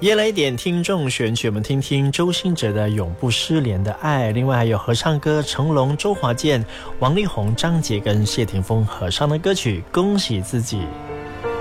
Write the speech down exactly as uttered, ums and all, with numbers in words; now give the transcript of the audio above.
也来点听众选曲，我们听听周兴哲的《永不失联的爱》，另外还有合唱歌成龙、周华健、王力宏、张杰跟谢霆锋合唱的歌曲《恭喜自己》。